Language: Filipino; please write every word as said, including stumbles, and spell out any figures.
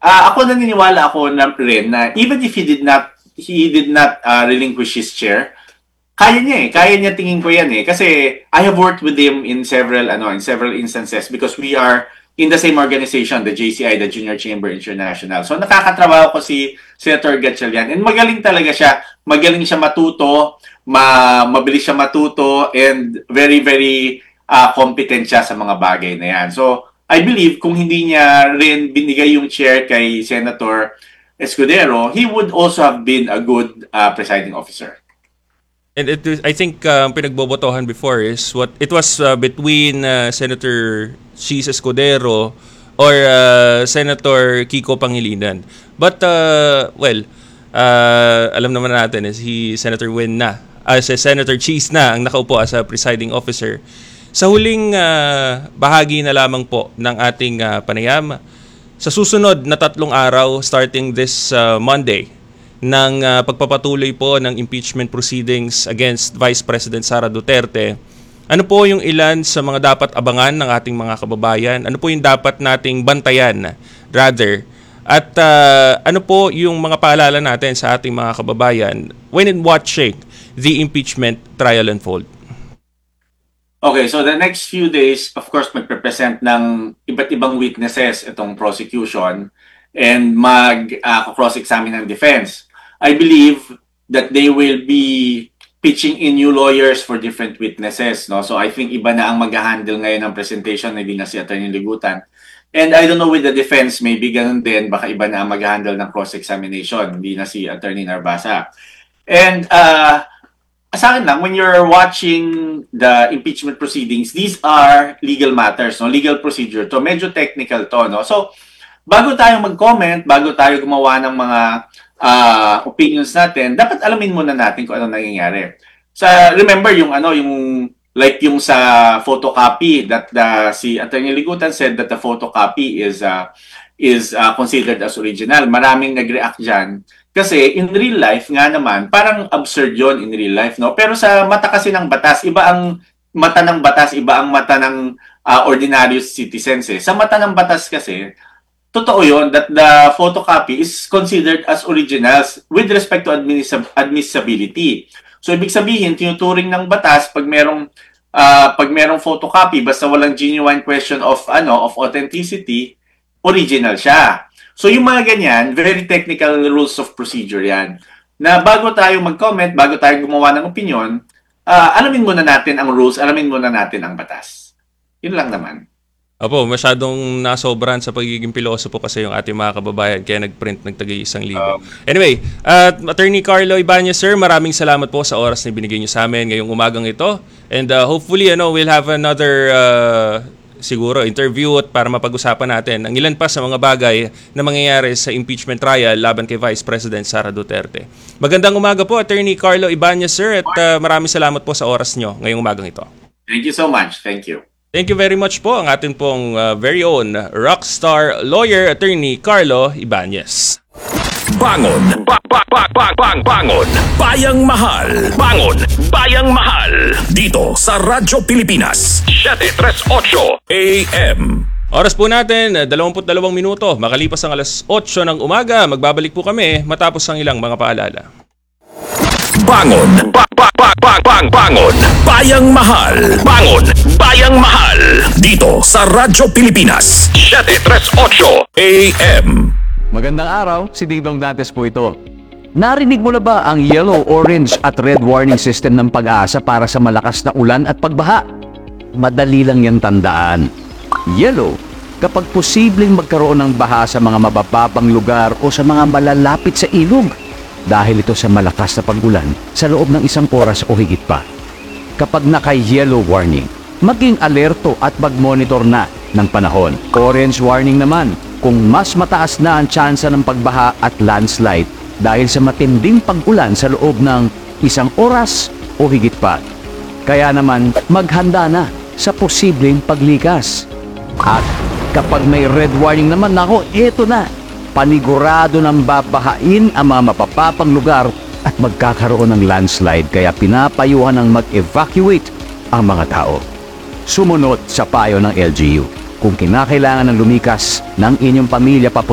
Ah, ako naniniwala ako na rin na even if he did not he did not uh, relinquish his chair, kaya niya eh. Kaya niya, tingin ko yan eh. Kasi I have worked with him in several ano in several instances because we are in the same organization, the J C I, the Junior Chamber International. So nakakatrabaho ko si Senator Gatchalian and magaling talaga siya. Magaling siya matuto, ma mabilis siya matuto, and very very uh, competent siya sa mga bagay na yan. So I believe kung hindi niya rin binigay yung chair kay Senator Escudero, he would also have been a good uh, presiding officer. And it is, I think uh, pinagbobotohan before is what it was uh, between uh, Senator Chis Escudero or uh, Senator Kiko Pangilinan. But uh, well, uh, alam naman natin is he Senator Win na, as uh, Senator Chis na ang nakaupo as a presiding officer. Sa huling uh, bahagi na lamang po ng ating uh, panayam, sa susunod na tatlong araw starting this uh, Monday, ng uh, pagpapatuloy po ng impeachment proceedings against Vice President Sara Duterte, ano po yung ilan sa mga dapat abangan ng ating mga kababayan? Ano po yung dapat nating bantayan, rather? At uh, ano po yung mga paalala natin sa ating mga kababayan when in watching the impeachment trial unfold? Okay, so the next few days, of course, magpe-present ng iba't ibang witnesses itong prosecution and mag-cross-examine uh, ng defense. I believe that they will be pitching in new lawyers for different witnesses. No? So I think iba na ang mag-handle ngayon ng presentation, hindi na si Attorney Ligutan. And I don't know with the defense, maybe ganun din, baka iba na ang mag-handle ng cross-examination, hindi na si Attorney Narbasa. And uh, sa akin lang, when you're watching the impeachment proceedings, these are legal matters, no? Legal procedure to. Medyo technical to. No? So bago tayo mag-comment, bago tayo gumawa ng mga uh, opinions natin, dapat alamin muna natin kung ano nangyayari. Sa remember yung ano yung like yung sa photocopy that the si Attorney Ligutan said that the photocopy is uh, is uh, considered as original. Maraming nag-react diyan kasi in real life nga naman parang absurd yon in real life, no? Pero sa mata kasi ng batas, iba ang mata ng batas, iba ang mata ng uh, ordinary citizens eh. Sa mata ng batas kasi totoo yun that the photocopy is considered as originals with respect to admiss- admissibility. So ibig sabihin, tinuturing ng batas pag merong uh, pag merong photocopy basta walang genuine question of ano of authenticity, original siya. So yung mga ganyan, very technical rules of procedure yan. Na bago tayo mag-comment, bago tayo gumawa ng opinion, uh, alamin muna natin ang rules, alamin muna natin ang batas. Yun lang naman. Opo, masyadong nasobran sa pagiging pilosopo kasi yung ating mga kababayan kaya nag-print nagtagay isang libo. Um, anyway, uh, Attorney Carlo Ibanez, sir, maraming salamat po sa oras na binigay niyo sa amin ngayong umagang ito. And uh, hopefully, ano, we'll have another uh, siguro interview at para mapag-usapan natin ang ilan pa sa mga bagay na mangyayari sa impeachment trial laban kay Vice President Sara Duterte. Magandang umaga po, Attorney Carlo Ibanez, sir, at uh, maraming salamat po sa oras niyo ngayong umagang ito. Thank you so much. Thank you. Thank you very much po ang atin pong uh, very own rockstar lawyer, Attorney Carlo Ibanez. Bangon! Ba ba ba ba bang bangon! Bayang Mahal! Bangon! Bayang Mahal! Dito sa Radyo Pilipinas, seven thirty-eight A M. Oras po natin, dalawampu't dalawang minuto. Makalipas ang alas otso ng umaga, magbabalik po kami matapos ang ilang mga paalala. Bangon! Ba ba ba ba bang bangon! Bayang Mahal! Bangon! Bayang Mahal! Dito sa Radyo Pilipinas, seven thirty-eight A M. Magandang araw, si Dingdong Dantes po ito. Narinig mo na ba ang yellow, orange at red warning system ng Pag-asa para sa malakas na ulan at pagbaha? Madali lang yan tandaan. Yellow, kapag posibleng magkaroon ng baha sa mga mabababang lugar o sa mga malalapit sa ilog, dahil ito sa malakas na pag-ulan sa loob ng isang oras o higit pa. Kapag naka-yellow warning, maging alerto at mag-monitor na ng panahon. Orange warning naman, kung mas mataas na ang tsansa ng pagbaha at landslide dahil sa matinding pag-ulan sa loob ng isang oras o higit pa. Kaya naman, maghanda na sa posibleng paglikas. At kapag may red warning naman, nako, eto na. Panigurado ng babahain ang mga mapapapang lugar at magkakaroon ng landslide kaya pinapayuhan ng mag-evacuate ang mga tao. Sumunod sa payo ng L G U. Kung kinakailangan ng lumikas ng inyong pamilya papunta